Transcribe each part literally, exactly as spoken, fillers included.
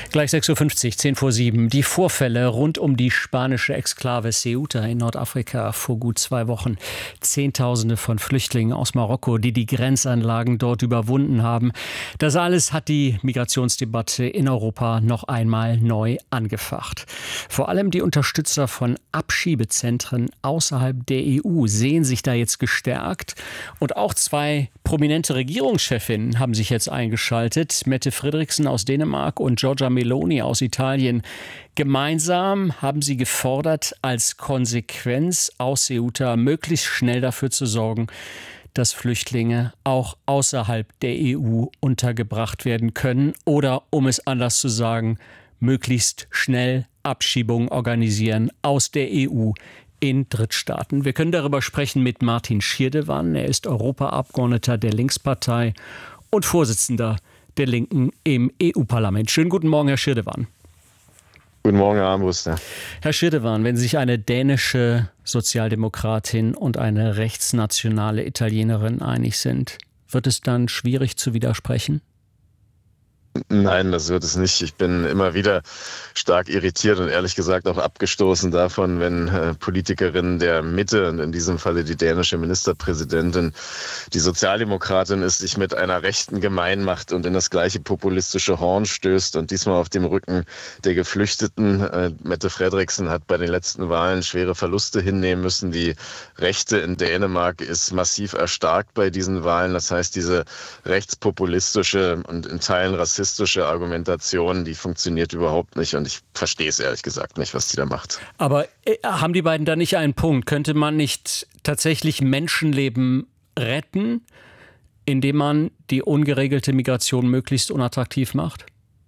Gleich sechs Uhr fünfzig, zehn vor sieben. Die Vorfälle rund um die spanische Exklave Ceuta in Nordafrika vor gut zwei Wochen. Zehntausende von Flüchtlingen aus Marokko, die die Grenzanlagen dort überwunden haben. Das alles hat die Migrationsdebatte in Europa noch einmal neu angefacht. Vor allem die Unterstützer von Abschiebezentren außerhalb der E U sehen sich da jetzt gestärkt. Und auch zwei prominente Regierungschefinnen haben sich jetzt eingeschaltet. Mette Frederiksen aus Dänemark und Giorgia Meloni aus Italien. Gemeinsam haben sie gefordert, als Konsequenz aus Ceuta möglichst schnell dafür zu sorgen, dass Flüchtlinge auch außerhalb der E U untergebracht werden können oder, um es anders zu sagen, möglichst schnell Abschiebungen organisieren aus der E U in Drittstaaten. Wir können darüber sprechen mit Martin Schirdewan. Er ist Europaabgeordneter der Linkspartei und Vorsitzender der Linken im E U-Parlament. Schönen guten Morgen, Herr Schirdewan. Guten Morgen, Herr Armbruster. Herr Schirdewan, wenn sich eine dänische Sozialdemokratin und eine rechtsnationale Italienerin einig sind, wird es dann schwierig zu widersprechen? Nein, das wird es nicht. Ich bin immer wieder stark irritiert und ehrlich gesagt auch abgestoßen davon, wenn äh, Politikerinnen der Mitte, und in diesem Falle die dänische Ministerpräsidentin, die Sozialdemokratin ist, sich mit einer Rechten gemein macht und in das gleiche populistische Horn stößt und diesmal auf dem Rücken der Geflüchteten. Äh, Mette Frederiksen hat bei den letzten Wahlen schwere Verluste hinnehmen müssen. Die Rechte in Dänemark ist massiv erstarkt bei diesen Wahlen. Das heißt, diese rechtspopulistische und in Teilen rassistische Argumentation, die funktioniert überhaupt nicht und ich verstehe es ehrlich gesagt nicht, was die da macht. Aber äh, haben die beiden da nicht einen Punkt? Könnte man nicht tatsächlich Menschenleben retten, indem man die ungeregelte Migration möglichst unattraktiv macht?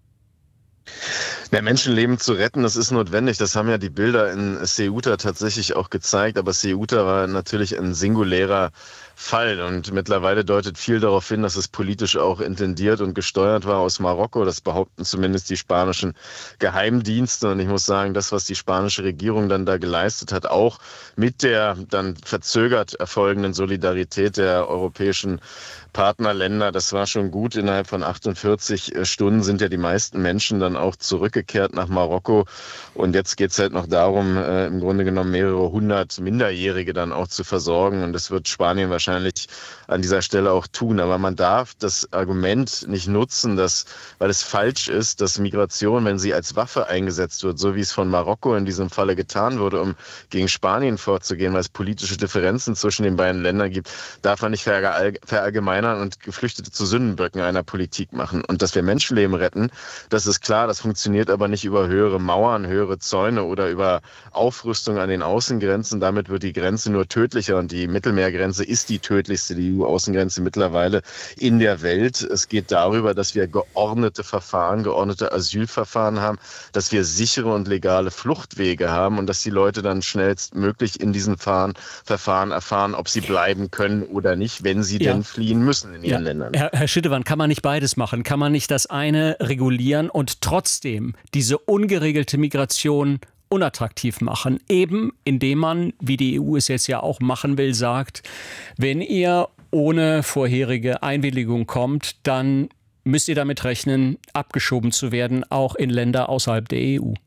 Ja, Menschenleben zu retten, das ist notwendig. Das haben ja die Bilder in Ceuta tatsächlich auch gezeigt. Aber Ceuta war natürlich ein singulärer Fall. Und mittlerweile deutet viel darauf hin, dass es politisch auch intendiert und gesteuert war aus Marokko. Das behaupten zumindest die spanischen Geheimdienste. Und ich muss sagen, das, was die spanische Regierung dann da geleistet hat, auch mit der dann verzögert erfolgenden Solidarität der europäischen Partnerländer, das war schon gut. Innerhalb von achtundvierzig Stunden sind ja die meisten Menschen dann auch zurückgekehrt nach Marokko. Und jetzt geht es halt noch darum, äh, im Grunde genommen mehrere hundert Minderjährige dann auch zu versorgen. Und das wird Spanien wahrscheinlich an dieser Stelle auch tun. Aber man darf das Argument nicht nutzen, dass, weil es falsch ist, dass Migration, wenn sie als Waffe eingesetzt wird, so wie es von Marokko in diesem Falle getan wurde, um gegen Spanien vorzugehen, weil es politische Differenzen zwischen den beiden Ländern gibt, darf man nicht verallgemeinern und Geflüchtete zu Sündenböcken einer Politik machen. Und dass wir Menschenleben retten, das ist klar, das funktioniert aber nicht über höhere Mauern, höhere Zäune oder über Aufrüstung an den Außengrenzen. Damit wird die Grenze nur tödlicher und die Mittelmeergrenze ist die tödlichste, die E U-Außengrenze mittlerweile in der Welt. Es geht darüber, dass wir geordnete Verfahren, geordnete Asylverfahren haben, dass wir sichere und legale Fluchtwege haben und dass die Leute dann schnellstmöglich in diesen Verfahren erfahren, ob sie bleiben können oder nicht, wenn sie Ja. denn fliehen müssen in ihren Ja. Ländern. Herr, Herr Schirdewan, kann man nicht beides machen? Kann man nicht das eine regulieren und trotzdem diese ungeregelte Migration unattraktiv machen? Eben indem man, wie die E U es jetzt ja auch machen will, sagt, wenn ihr ohne vorherige Einwilligung kommt, dann müsst ihr damit rechnen, abgeschoben zu werden, auch in Länder außerhalb der E U.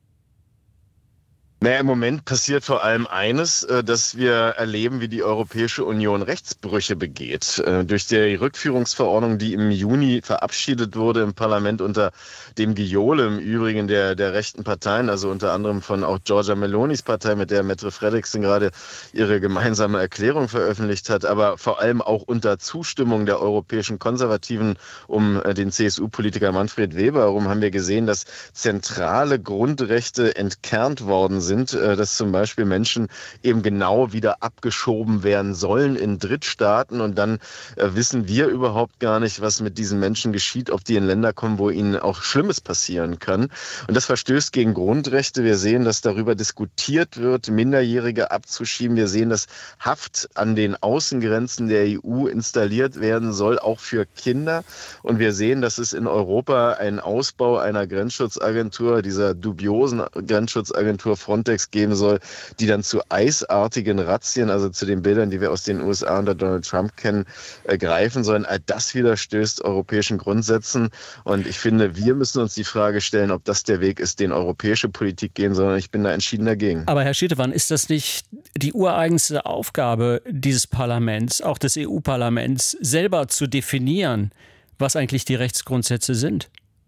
Naja, im Moment passiert vor allem eines, dass wir erleben, wie die Europäische Union Rechtsbrüche begeht. Durch die Rückführungsverordnung, die im Juni verabschiedet wurde im Parlament unter dem Gejohle im Übrigen der, der rechten Parteien, also unter anderem von auch Giorgia Melonis Partei, mit der Mette Frederiksen gerade ihre gemeinsame Erklärung veröffentlicht hat, aber vor allem auch unter Zustimmung der europäischen Konservativen um den C S U-Politiker Manfred Weber herum, haben wir gesehen, dass zentrale Grundrechte entkernt worden sind. Sind, dass zum Beispiel Menschen eben genau wieder abgeschoben werden sollen in Drittstaaten und dann äh, wissen wir überhaupt gar nicht, was mit diesen Menschen geschieht, ob die in Länder kommen, wo ihnen auch Schlimmes passieren kann. Und das verstößt gegen Grundrechte. Wir sehen, dass darüber diskutiert wird, Minderjährige abzuschieben. Wir sehen, dass Haft an den Außengrenzen der E U installiert werden soll, auch für Kinder. Und wir sehen, dass es in Europa einen Ausbau einer Grenzschutzagentur, dieser dubiosen Grenzschutzagentur Frontex Frontex geben soll, die dann zu eisartigen Razzien, also zu den Bildern, die wir aus den U S A unter Donald Trump kennen, äh, greifen sollen. All das widerstößt europäischen Grundsätzen. Und ich finde, wir müssen uns die Frage stellen, ob das der Weg ist, den europäische Politik gehen soll. Ich bin da entschieden dagegen. Aber Herr Schirdewan, ist das nicht die ureigenste Aufgabe dieses Parlaments, auch des E U-Parlaments, selber zu definieren, was eigentlich die Rechtsgrundsätze sind?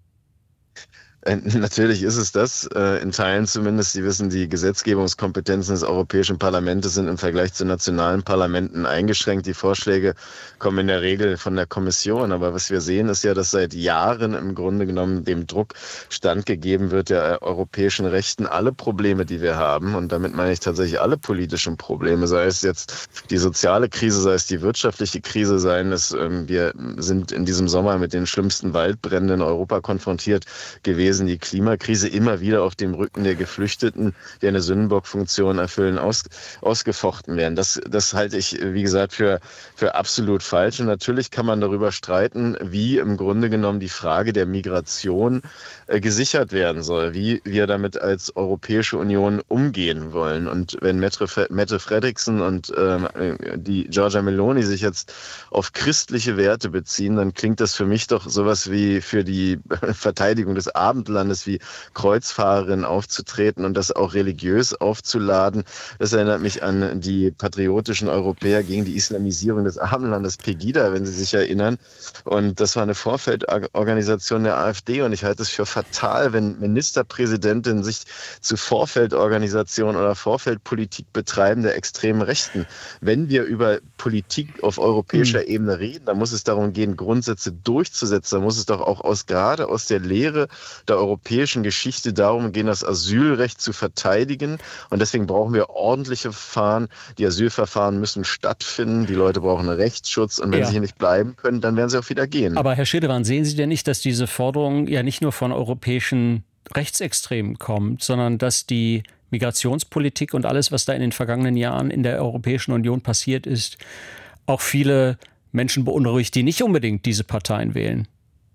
Natürlich ist es das, in Teilen zumindest. Sie wissen, die Gesetzgebungskompetenzen des Europäischen Parlaments sind im Vergleich zu nationalen Parlamenten eingeschränkt. Die Vorschläge kommen in der Regel von der Kommission. Aber was wir sehen, ist ja, dass seit Jahren im Grunde genommen dem Druck standgegeben wird, der europäischen Rechten alle Probleme, die wir haben, und damit meine ich tatsächlich alle politischen Probleme, sei es jetzt die soziale Krise, sei es die wirtschaftliche Krise, seien es, wir sind in diesem Sommer mit den schlimmsten Waldbränden in Europa konfrontiert gewesen, die Klimakrise, immer wieder auf dem Rücken der Geflüchteten, die eine Sündenbock-Funktion erfüllen, aus, ausgefochten werden. Das, das halte ich, wie gesagt, für, für absolut falsch. Und natürlich kann man darüber streiten, wie im Grunde genommen die Frage der Migration äh, gesichert werden soll, wie wir damit als Europäische Union umgehen wollen. Und wenn Mette, Mette Frederiksen und äh, die Giorgia Meloni sich jetzt auf christliche Werte beziehen, dann klingt das für mich doch sowas wie für die Verteidigung des Abendlandes wie Kreuzfahrerin aufzutreten und das auch religiös aufzuladen. Das erinnert mich an die patriotischen Europäer gegen die Islamisierung des Abendlandes, Pegida, wenn Sie sich erinnern. Und das war eine Vorfeldorganisation der AfD und ich halte es für fatal, wenn Ministerpräsidentinnen sich zu Vorfeldorganisationen oder Vorfeldpolitik betreiben der extremen Rechten. Wenn wir über Politik auf europäischer mhm. Ebene reden, dann muss es darum gehen, Grundsätze durchzusetzen. Da muss es doch auch aus, gerade aus der Lehre der europäischen Geschichte darum gehen, das Asylrecht zu verteidigen. Und deswegen brauchen wir ordentliche Verfahren. Die Asylverfahren müssen stattfinden. Die Leute brauchen einen Rechtsschutz. Und wenn ja. sie hier nicht bleiben können, dann werden sie auch wieder gehen. Aber Herr Schirdewan, sehen Sie denn nicht, dass diese Forderung ja nicht nur von europäischen Rechtsextremen kommt, sondern dass die Migrationspolitik und alles, was da in den vergangenen Jahren in der Europäischen Union passiert ist, auch viele Menschen beunruhigt, die nicht unbedingt diese Parteien wählen?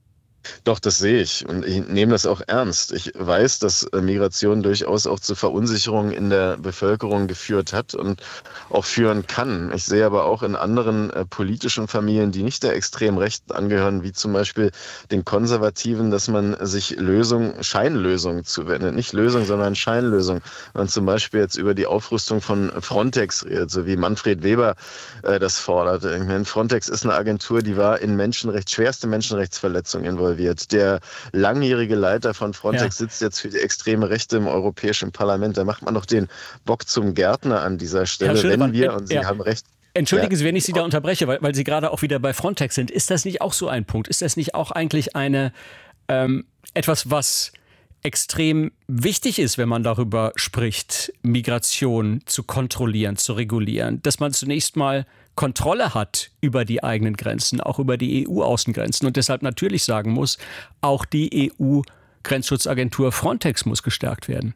Doch, das sehe ich und ich nehme das auch ernst. Ich weiß, dass Migration durchaus auch zu Verunsicherungen in der Bevölkerung geführt hat und auch führen kann. Ich sehe aber auch in anderen äh, politischen Familien, die nicht der extremen Rechten angehören, wie zum Beispiel den Konservativen, dass man sich Lösungen, Scheinlösungen zuwendet. Nicht Lösung, sondern Scheinlösung. Wenn man zum Beispiel jetzt über die Aufrüstung von Frontex redet, so wie Manfred Weber äh, das fordert. Ich meine, Frontex ist eine Agentur, die war in Menschenrecht, schwerste Menschenrechtsverletzungen involviert. Der langjährige Leiter von Frontex ja. sitzt jetzt für die extreme Rechte im Europäischen Parlament. Da macht man doch den Bock zum Gärtner an dieser Stelle, wenn wir, und Sie ja. haben recht. Entschuldigen Sie, wenn ich Sie da unterbreche, weil, weil Sie gerade auch wieder bei Frontex sind. Ist das nicht auch so ein Punkt? Ist das nicht auch eigentlich eine ähm, etwas, was extrem wichtig ist, wenn man darüber spricht, Migration zu kontrollieren, zu regulieren, dass man zunächst mal Kontrolle hat über die eigenen Grenzen, auch über die E U-Außengrenzen und deshalb natürlich sagen muss, auch die E U-Grenzschutzagentur Frontex muss gestärkt werden.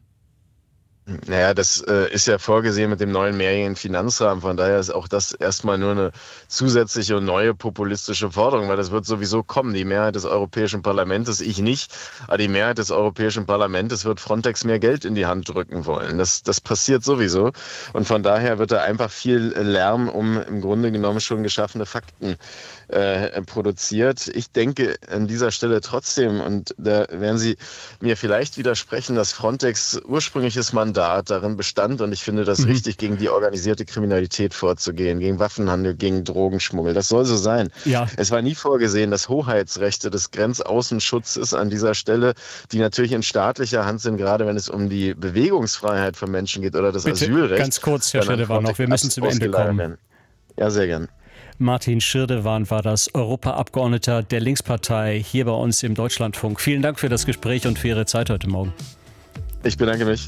Naja, das äh, ist ja vorgesehen mit dem neuen mehrjährigen Finanzrahmen. Von daher ist auch das erstmal nur eine zusätzliche und neue populistische Forderung, weil das wird sowieso kommen. Die Mehrheit des Europäischen Parlaments, ich nicht, aber die Mehrheit des Europäischen Parlaments wird Frontex mehr Geld in die Hand drücken wollen. Das, das passiert sowieso. Und von daher wird da einfach viel Lärm um im Grunde genommen schon geschaffene Fakten äh, produziert. Ich denke an dieser Stelle trotzdem, und da werden Sie mir vielleicht widersprechen, dass Frontex ursprüngliches Mandat darin bestand, und ich finde das mhm. richtig, gegen die organisierte Kriminalität vorzugehen, gegen Waffenhandel, gegen Drogenschmuggel. Das soll so sein. Ja. Es war nie vorgesehen, dass Hoheitsrechte des Grenzaußenschutzes an dieser Stelle, die natürlich in staatlicher Hand sind, gerade wenn es um die Bewegungsfreiheit von Menschen geht oder das Bitte, Asylrecht. Ganz kurz, Herr Schirdewan, noch. Wir müssen zum Ende kommen. Werden. Ja, sehr gern. Martin Schirdewan war das Europaabgeordneter der Linkspartei hier bei uns im Deutschlandfunk. Vielen Dank für das Gespräch und für Ihre Zeit heute Morgen. Ich bedanke mich.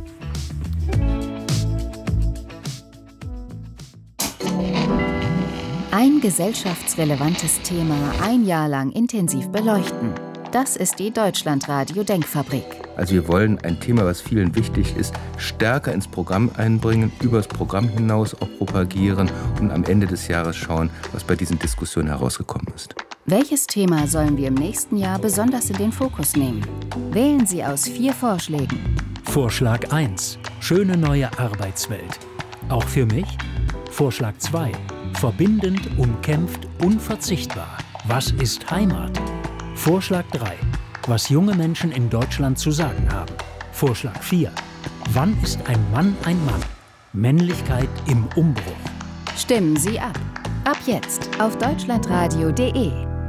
Ein gesellschaftsrelevantes Thema ein Jahr lang intensiv beleuchten. Das ist die Deutschlandradio-Denkfabrik. Also wir wollen ein Thema, was vielen wichtig ist, stärker ins Programm einbringen, über das Programm hinaus auch propagieren und am Ende des Jahres schauen, was bei diesen Diskussionen herausgekommen ist. Welches Thema sollen wir im nächsten Jahr besonders in den Fokus nehmen? Wählen Sie aus vier Vorschlägen. Vorschlag eins. Schöne neue Arbeitswelt. Auch für mich? Vorschlag zwei. Verbindend, umkämpft, unverzichtbar. Was ist Heimat? Vorschlag drei. Was junge Menschen in Deutschland zu sagen haben. Vorschlag vier. Wann ist ein Mann ein Mann? Männlichkeit im Umbruch. Stimmen Sie ab. Ab jetzt auf deutschlandradio punkt de.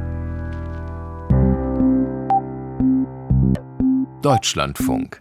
Deutschlandfunk.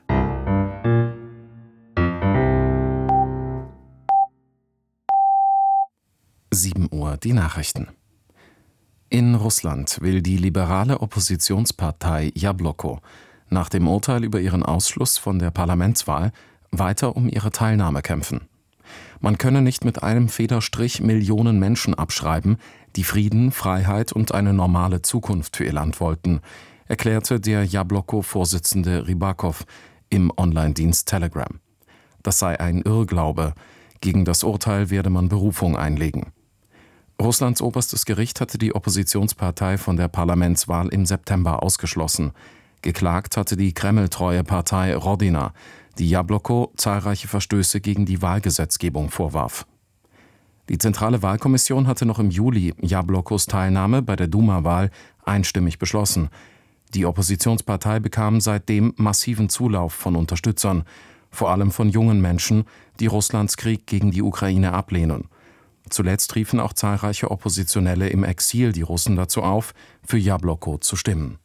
sieben Uhr die Nachrichten. In Russland will die liberale Oppositionspartei Jabloko nach dem Urteil über ihren Ausschluss von der Parlamentswahl weiter um ihre Teilnahme kämpfen. Man könne nicht mit einem Federstrich Millionen Menschen abschreiben, die Frieden, Freiheit und eine normale Zukunft für ihr Land wollten, erklärte der Jabloko-Vorsitzende Rybakov im Online-Dienst Telegram. Das sei ein Irrglaube. Gegen das Urteil werde man Berufung einlegen. Russlands oberstes Gericht hatte die Oppositionspartei von der Parlamentswahl im September ausgeschlossen. Geklagt hatte die kremltreue Partei Rodina, die Jabloko zahlreiche Verstöße gegen die Wahlgesetzgebung vorwarf. Die Zentrale Wahlkommission hatte noch im Juli Jablokos Teilnahme bei der Duma-Wahl einstimmig beschlossen. Die Oppositionspartei bekam seitdem massiven Zulauf von Unterstützern, vor allem von jungen Menschen, die Russlands Krieg gegen die Ukraine ablehnen. Zuletzt riefen auch zahlreiche Oppositionelle im Exil die Russen dazu auf, für Jabloko zu stimmen.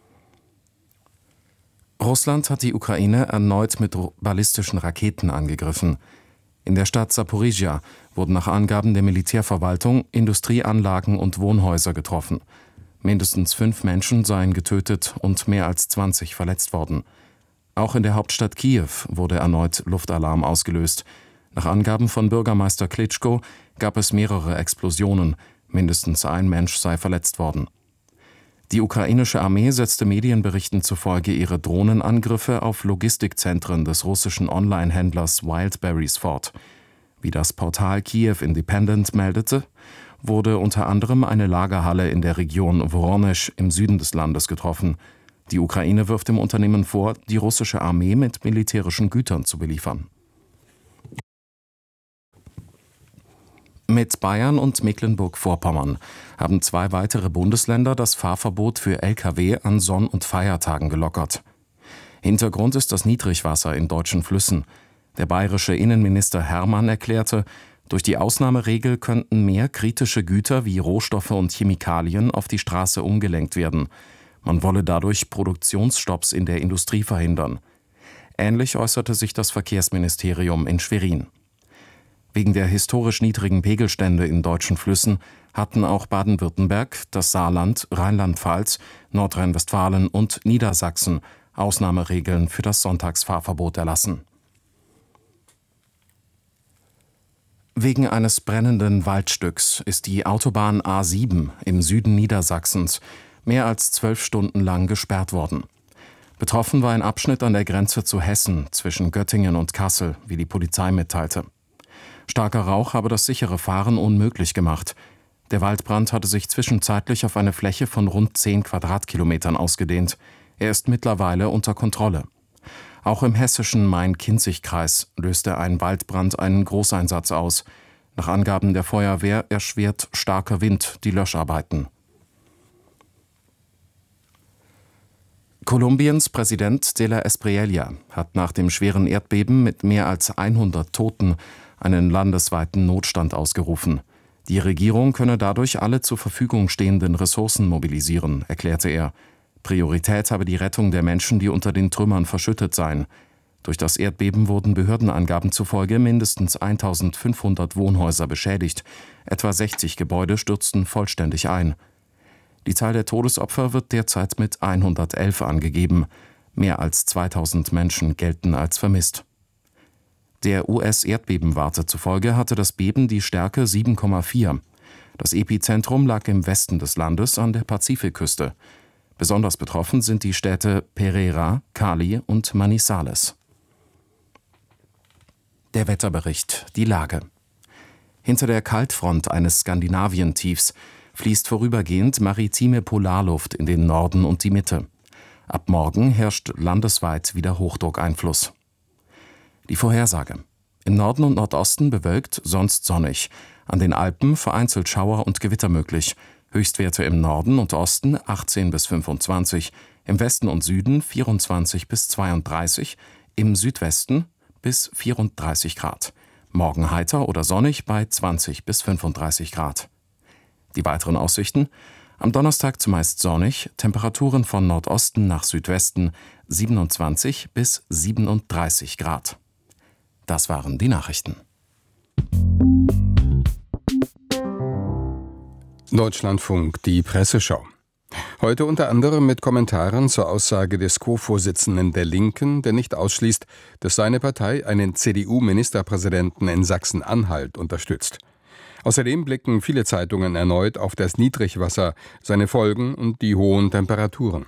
Russland hat die Ukraine erneut mit ballistischen Raketen angegriffen. In der Stadt Saporizhia wurden nach Angaben der Militärverwaltung Industrieanlagen und Wohnhäuser getroffen. Mindestens fünf Menschen seien getötet und mehr als zwanzig verletzt worden. Auch in der Hauptstadt Kiew wurde erneut Luftalarm ausgelöst. Nach Angaben von Bürgermeister Klitschko gab es mehrere Explosionen. Mindestens ein Mensch sei verletzt worden. Die ukrainische Armee setzte Medienberichten zufolge ihre Drohnenangriffe auf Logistikzentren des russischen Online-Händlers Wildberries fort. Wie das Portal Kiew Independent meldete, wurde unter anderem eine Lagerhalle in der Region Woronesch im Süden des Landes getroffen. Die Ukraine wirft dem Unternehmen vor, die russische Armee mit militärischen Gütern zu beliefern. Mit Bayern und Mecklenburg-Vorpommern haben zwei weitere Bundesländer das Fahrverbot für L K W an Sonn- und Feiertagen gelockert. Hintergrund ist das Niedrigwasser in deutschen Flüssen. Der bayerische Innenminister Hermann erklärte, durch die Ausnahmeregel könnten mehr kritische Güter wie Rohstoffe und Chemikalien auf die Straße umgelenkt werden. Man wolle dadurch Produktionsstopps in der Industrie verhindern. Ähnlich äußerte sich das Verkehrsministerium in Schwerin. Wegen der historisch niedrigen Pegelstände in deutschen Flüssen hatten auch Baden-Württemberg, das Saarland, Rheinland-Pfalz, Nordrhein-Westfalen und Niedersachsen Ausnahmeregeln für das Sonntagsfahrverbot erlassen. Wegen eines brennenden Waldstücks ist die Autobahn A sieben im Süden Niedersachsens mehr als zwölf Stunden lang gesperrt worden. Betroffen war ein Abschnitt an der Grenze zu Hessen zwischen Göttingen und Kassel, wie die Polizei mitteilte. Starker Rauch habe das sichere Fahren unmöglich gemacht. Der Waldbrand hatte sich zwischenzeitlich auf eine Fläche von rund zehn Quadratkilometern ausgedehnt. Er ist mittlerweile unter Kontrolle. Auch im hessischen Main-Kinzig-Kreis löste ein Waldbrand einen Großeinsatz aus. Nach Angaben der Feuerwehr erschwert starker Wind die Löscharbeiten. Kolumbiens Präsident de la Espriella hat nach dem schweren Erdbeben mit mehr als hundert Toten einen landesweiten Notstand ausgerufen. Die Regierung könne dadurch alle zur Verfügung stehenden Ressourcen mobilisieren, erklärte er. Priorität habe die Rettung der Menschen, die unter den Trümmern verschüttet seien. Durch das Erdbeben wurden Behördenangaben zufolge mindestens eintausendfünfhundert Wohnhäuser beschädigt. Etwa sechzig Gebäude stürzten vollständig ein. Die Zahl der Todesopfer wird derzeit mit hundertelf angegeben. Mehr als zweitausend Menschen gelten als vermisst. Der U S-Erdbebenwarte zufolge hatte das Beben die Stärke sieben Komma vier. Das Epizentrum lag im Westen des Landes an der Pazifikküste. Besonders betroffen sind die Städte Pereira, Cali und Manizales. Der Wetterbericht, die Lage. Hinter der Kaltfront eines Skandinavientiefs fließt vorübergehend maritime Polarluft in den Norden und die Mitte. Ab morgen herrscht landesweit wieder Hochdruckeinfluss. Die Vorhersage: Im Norden und Nordosten bewölkt, sonst sonnig. An den Alpen vereinzelt Schauer und Gewitter möglich. Höchstwerte im Norden und Osten achtzehn bis fünfundzwanzig, im Westen und Süden vierundzwanzig bis zweiunddreißig, im Südwesten bis vierunddreißig Grad. Morgen heiter oder sonnig bei zwanzig bis fünfunddreißig Grad. Die weiteren Aussichten: Am Donnerstag zumeist sonnig, Temperaturen von Nordosten nach Südwesten siebenundzwanzig bis siebenunddreißig Grad. Das waren die Nachrichten. Deutschlandfunk, die Presseschau. Heute unter anderem mit Kommentaren zur Aussage des Co-Vorsitzenden der Linken, der nicht ausschließt, dass seine Partei einen C D U-Ministerpräsidenten in Sachsen-Anhalt unterstützt. Außerdem blicken viele Zeitungen erneut auf das Niedrigwasser, seine Folgen und die hohen Temperaturen.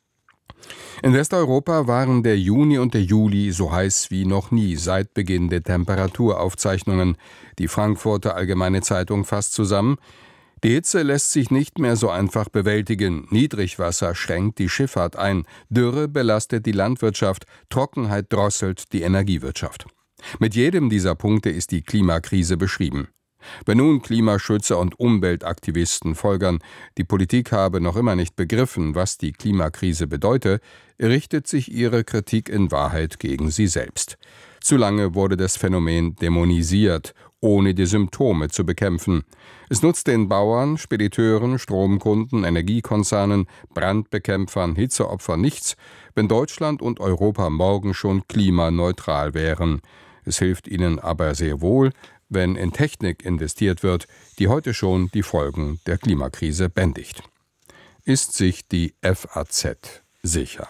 In Westeuropa waren der Juni und der Juli so heiß wie noch nie seit Beginn der Temperaturaufzeichnungen. Die Frankfurter Allgemeine Zeitung fasst zusammen: Die Hitze lässt sich nicht mehr so einfach bewältigen. Niedrigwasser schränkt die Schifffahrt ein. Dürre belastet die Landwirtschaft. Trockenheit drosselt die Energiewirtschaft. Mit jedem dieser Punkte ist die Klimakrise beschrieben. Wenn nun Klimaschützer und Umweltaktivisten folgern, die Politik habe noch immer nicht begriffen, was die Klimakrise bedeute, richtet sich ihre Kritik in Wahrheit gegen sie selbst. Zu lange wurde das Phänomen dämonisiert, ohne die Symptome zu bekämpfen. Es nutzt den Bauern, Spediteuren, Stromkunden, Energiekonzernen, Brandbekämpfern, Hitzeopfern nichts, wenn Deutschland und Europa morgen schon klimaneutral wären. Es hilft ihnen aber sehr wohl, wenn in Technik investiert wird, die heute schon die Folgen der Klimakrise bändigt. Ist sich die F A Z sicher?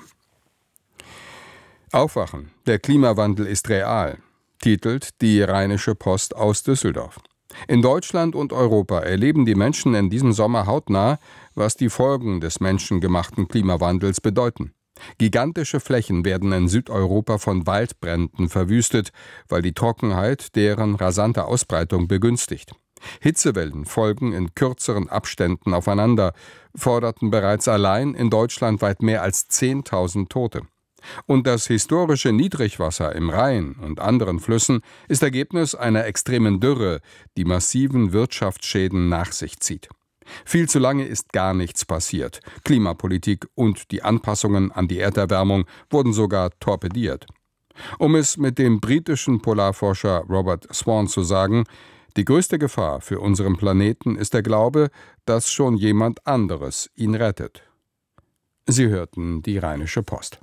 Aufwachen, der Klimawandel ist real, titelt die Rheinische Post aus Düsseldorf. In Deutschland und Europa erleben die Menschen in diesem Sommer hautnah, was die Folgen des menschengemachten Klimawandels bedeuten. Gigantische Flächen werden in Südeuropa von Waldbränden verwüstet, weil die Trockenheit deren rasante Ausbreitung begünstigt. Hitzewellen folgen in kürzeren Abständen aufeinander, forderten bereits allein in Deutschland weit mehr als zehntausend Tote. Und das historische Niedrigwasser im Rhein und anderen Flüssen ist Ergebnis einer extremen Dürre, die massiven Wirtschaftsschäden nach sich zieht. Viel zu lange ist gar nichts passiert. Klimapolitik und die Anpassungen an die Erderwärmung wurden sogar torpediert. Um es mit dem britischen Polarforscher Robert Swan zu sagen: Die größte Gefahr für unseren Planeten ist der Glaube, dass schon jemand anderes ihn rettet. Sie hörten die Rheinische Post.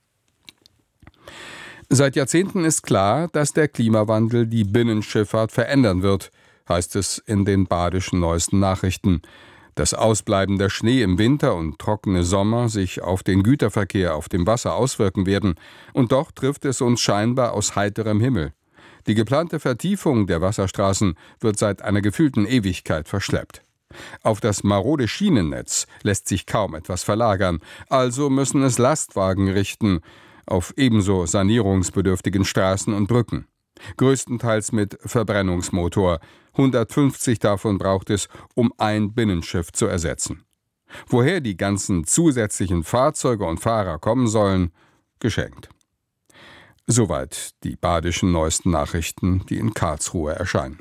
Seit Jahrzehnten ist klar, dass der Klimawandel die Binnenschifffahrt verändern wird, heißt es in den badischen neuesten Nachrichten. Dass ausbleibender Schnee im Winter und trockene Sommer sich auf den Güterverkehr auf dem Wasser auswirken werden. Und doch trifft es uns scheinbar aus heiterem Himmel. Die geplante Vertiefung der Wasserstraßen wird seit einer gefühlten Ewigkeit verschleppt. Auf das marode Schienennetz lässt sich kaum etwas verlagern, also müssen es Lastwagen richten auf ebenso sanierungsbedürftigen Straßen und Brücken. Größtenteils mit Verbrennungsmotor. hundertfünfzig davon braucht es, um ein Binnenschiff zu ersetzen. Woher die ganzen zusätzlichen Fahrzeuge und Fahrer kommen sollen, geschenkt. Soweit die badischen neuesten Nachrichten, die in Karlsruhe erscheinen.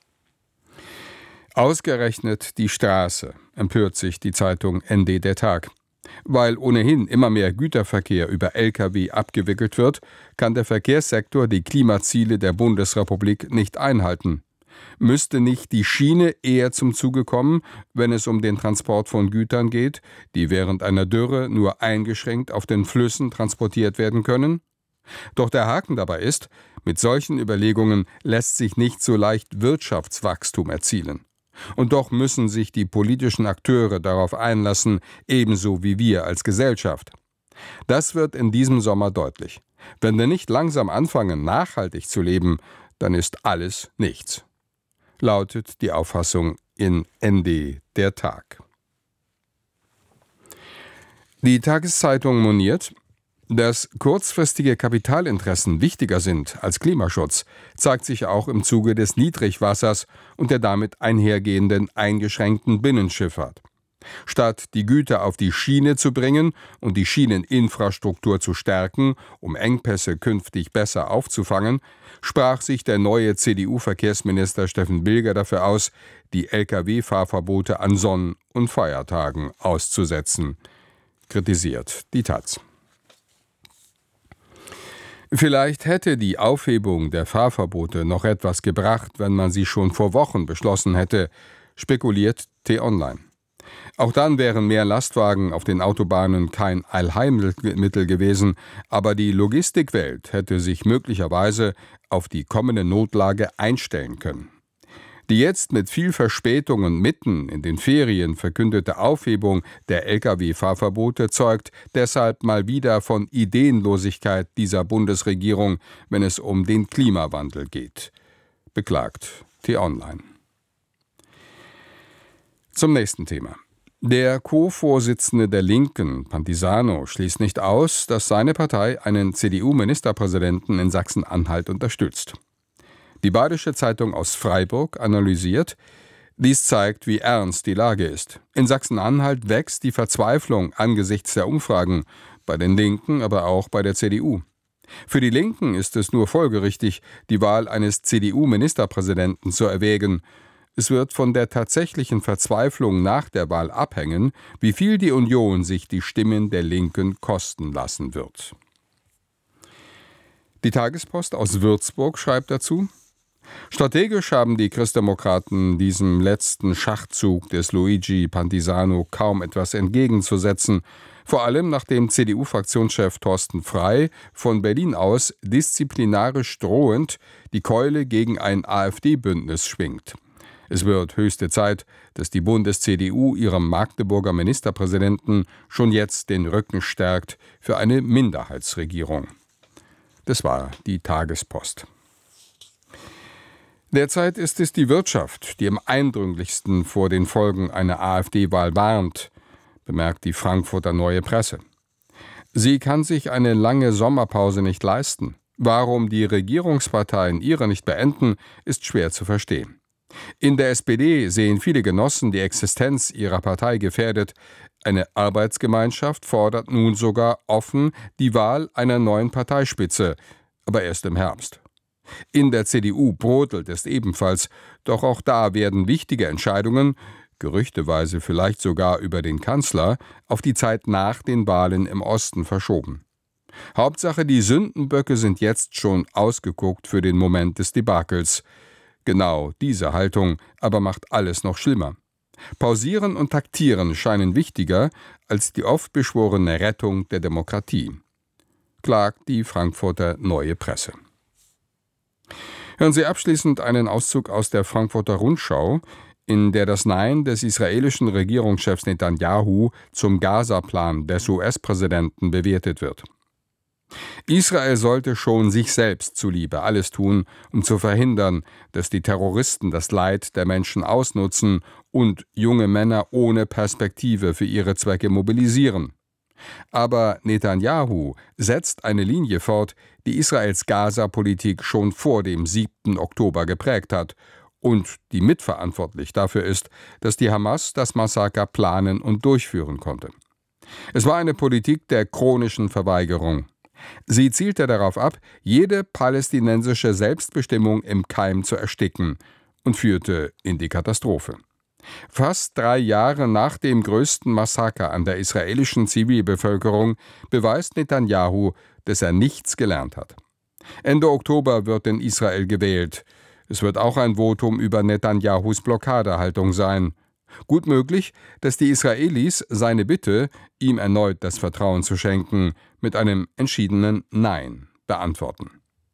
Ausgerechnet die Straße, empört sich die Zeitung N D der Tag. Weil ohnehin immer mehr Güterverkehr über L K W abgewickelt wird, kann der Verkehrssektor die Klimaziele der Bundesrepublik nicht einhalten. Müsste nicht die Schiene eher zum Zuge kommen, wenn es um den Transport von Gütern geht, die während einer Dürre nur eingeschränkt auf den Flüssen transportiert werden können? Doch der Haken dabei ist, mit solchen Überlegungen lässt sich nicht so leicht Wirtschaftswachstum erzielen. Und doch müssen sich die politischen Akteure darauf einlassen, ebenso wie wir als Gesellschaft. Das wird in diesem Sommer deutlich. Wenn wir nicht langsam anfangen, nachhaltig zu leben, dann ist alles nichts. Lautet die Auffassung in N D der Tag. Die Tageszeitung moniert: Dass kurzfristige Kapitalinteressen wichtiger sind als Klimaschutz, zeigt sich auch im Zuge des Niedrigwassers und der damit einhergehenden eingeschränkten Binnenschifffahrt. Statt die Güter auf die Schiene zu bringen und die Schieneninfrastruktur zu stärken, um Engpässe künftig besser aufzufangen, sprach sich der neue C D U-Verkehrsminister Steffen Bilger dafür aus, die L K W-Fahrverbote an Sonn- und Feiertagen auszusetzen. Kritisiert die Taz. Vielleicht hätte die Aufhebung der Fahrverbote noch etwas gebracht, wenn man sie schon vor Wochen beschlossen hätte, spekuliert T-Online. Auch dann wären mehr Lastwagen auf den Autobahnen kein Allheilmittel gewesen, aber die Logistikwelt hätte sich möglicherweise auf die kommende Notlage einstellen können. Die jetzt mit viel Verspätung und mitten in den Ferien verkündete Aufhebung der L K W-Fahrverbote zeugt deshalb mal wieder von Ideenlosigkeit dieser Bundesregierung, wenn es um den Klimawandel geht, beklagt T-Online. Zum nächsten Thema. Der Co-Vorsitzende der Linken, Pantisano, schließt nicht aus, dass seine Partei einen C D U-Ministerpräsidenten in Sachsen-Anhalt unterstützt. Die Badische Zeitung aus Freiburg analysiert, dies zeigt, wie ernst die Lage ist. In Sachsen-Anhalt wächst die Verzweiflung angesichts der Umfragen, bei den Linken, aber auch bei der C D U. Für die Linken ist es nur folgerichtig, die Wahl eines C D U-Ministerpräsidenten zu erwägen. Es wird von der tatsächlichen Verzweiflung nach der Wahl abhängen, wie viel die Union sich die Stimmen der Linken kosten lassen wird. Die Tagespost aus Würzburg schreibt dazu: Strategisch haben die Christdemokraten diesem letzten Schachzug des Luigi Pantisano kaum etwas entgegenzusetzen, vor allem nachdem C D U-Fraktionschef Thorsten Frey von Berlin aus disziplinarisch drohend die Keule gegen ein AfD-Bündnis schwingt. Es wird höchste Zeit, dass die Bundes-C D U ihrem Magdeburger Ministerpräsidenten schon jetzt den Rücken stärkt für eine Minderheitsregierung. Das war die Tagespost. Derzeit ist es die Wirtschaft, die am eindrücklichsten vor den Folgen einer AfD-Wahl warnt, bemerkt die Frankfurter Neue Presse. Sie kann sich eine lange Sommerpause nicht leisten. Warum die Regierungsparteien ihre nicht beenden, ist schwer zu verstehen. In der S P D sehen viele Genossen die Existenz ihrer Partei gefährdet. Eine Arbeitsgemeinschaft fordert nun sogar offen die Wahl einer neuen Parteispitze, aber erst im Herbst. In der C D U brodelt es ebenfalls, doch auch da werden wichtige Entscheidungen, gerüchteweise vielleicht sogar über den Kanzler, auf die Zeit nach den Wahlen im Osten verschoben. Hauptsache, die Sündenböcke sind jetzt schon ausgeguckt für den Moment des Debakels. Genau diese Haltung aber macht alles noch schlimmer. Pausieren und taktieren scheinen wichtiger als die oft beschworene Rettung der Demokratie, klagt die Frankfurter Neue Presse. Hören Sie abschließend einen Auszug aus der Frankfurter Rundschau, in der das Nein des israelischen Regierungschefs Netanyahu zum Gaza-Plan des U S-Präsidenten bewertet wird. Israel sollte schon sich selbst zuliebe alles tun, um zu verhindern, dass die Terroristen das Leid der Menschen ausnutzen und junge Männer ohne Perspektive für ihre Zwecke mobilisieren. Aber Netanyahu setzt eine Linie fort, die Israels Gaza-Politik schon vor dem siebten Oktober geprägt hat und die mitverantwortlich dafür ist, dass die Hamas das Massaker planen und durchführen konnte. Es war eine Politik der chronischen Verweigerung. Sie zielte darauf ab, jede palästinensische Selbstbestimmung im Keim zu ersticken und führte in die Katastrophe. Fast drei Jahre nach dem größten Massaker an der israelischen Zivilbevölkerung beweist Netanyahu, dass er nichts gelernt hat. Ende Oktober wird in Israel gewählt. Es wird auch ein Votum über Netanyahus Blockadehaltung sein. Gut möglich, dass die Israelis seine Bitte, ihm erneut das Vertrauen zu schenken, mit einem entschiedenen Nein beantworten.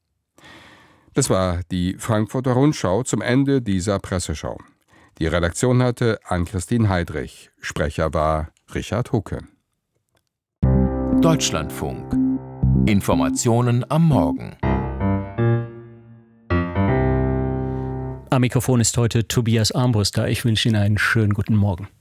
Das war die Frankfurter Rundschau zum Ende dieser Presseschau. Die Redaktion hatte Ann-Christine Heidrich. Sprecher war Richard Hucke. Deutschlandfunk. Informationen am Morgen. Am Mikrofon ist heute Tobias Armbruster. Ich wünsche Ihnen einen schönen guten Morgen.